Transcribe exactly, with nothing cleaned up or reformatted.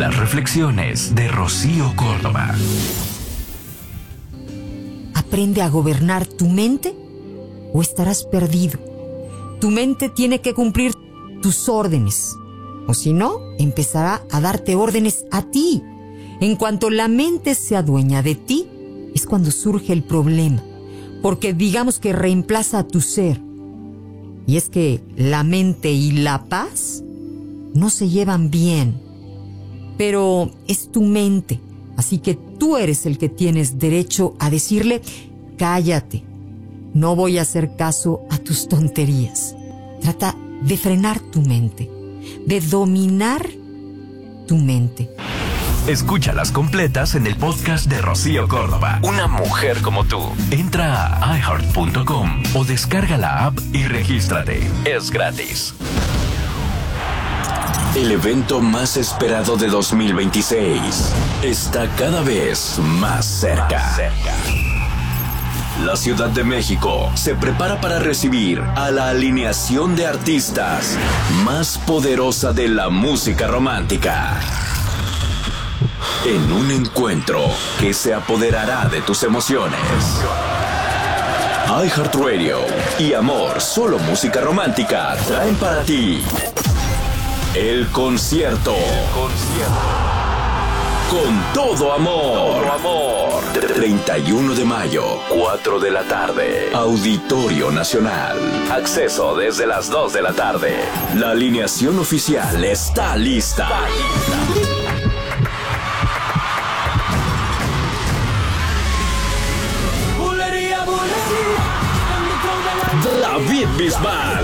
Las reflexiones de Rocío Córdoba. Aprende a gobernar tu mente o estarás perdido. Tu mente tiene que cumplir tus órdenes, o si no, empezará a darte órdenes a ti. En cuanto la mente se adueña de ti, es cuando surge el problema, porque digamos que reemplaza a tu ser. Y es que la mente y la paz no se llevan bien, pero es tu mente, así que tú eres el que tienes derecho a decirle: cállate, no voy a hacer caso a tus tonterías. Trata de frenar tu mente, de dominar tu mente. Escúchalas completas en el podcast de Rocío Córdoba. Una mujer como tú. Entra a i heart punto com o descarga la app y regístrate. Es gratis. El evento más esperado de dos mil veintiséis está cada vez más cerca. Más cerca. La Ciudad de México se prepara para recibir a la alineación de artistas más poderosa de la música romántica. En un encuentro que se apoderará de tus emociones. iHeartRadio y Amor, solo música romántica, traen para ti el concierto. El concierto. Con todo amor. Todo amor. treinta y uno de mayo, cuatro de la tarde. Auditorio Nacional. Acceso desde las dos de la tarde. La alineación oficial está lista. Está lista. David Bisbal,